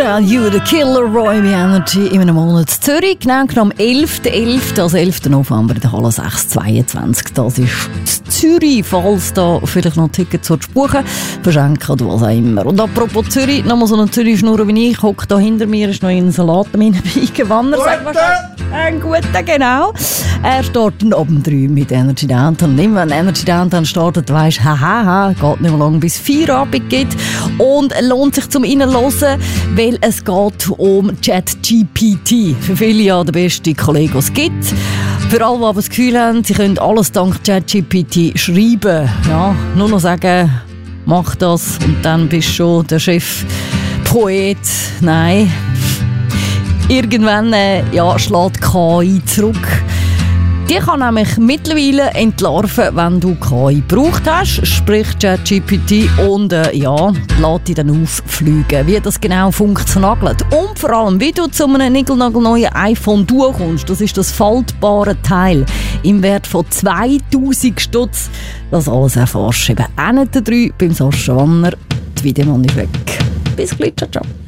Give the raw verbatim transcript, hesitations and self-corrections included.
Without You, The Killer, Roy bei Energy in einem Monat Zürich, genau genommen am elften elften, also elften November in der Halle sechs zweiundzwanzig. Das ist Zürich, falls da vielleicht noch Tickets zu buchen, verschenken oder was auch immer. Und apropos Zürich, nochmal so eine Zürich-Schnurr wie ich, hockt da hinter mir, ist noch in einen Salat reingewandt. Ein guter, genau. Er startet ab drei mit Energy Downtown. Und immer wenn Energy Downtown startet, weisst du, haha, geht nicht mehr lang bis vier Abend geht. Und lohnt sich zum Reinhören, weil es geht um ChatGPT. Für viele ja der beste Kollege, was es gibt. Für alle, die aber das Gefühl haben, sie können alles dank ChatGPT schreiben. Ja, nur noch sagen, mach das und dann bist du schon der Chef-Poet. Nein. Irgendwann äh, ja, schlägt K I zurück. Die kann nämlich mittlerweile entlarven, wenn du K I gebraucht hast, sprich ChatGPT, und äh, ja, lässt dich dann auffliegen, wie das genau funktioniert. Und vor allem, wie du zu einem niegelnagelneuen iPhone durchkommst, das ist das faltbare Teil im Wert von zweitausend Stutz. Das alles erfährst du eben auch nicht drei beim Sascha Wanner. Die Videomann ist weg. Bis gleich, ciao, ciao.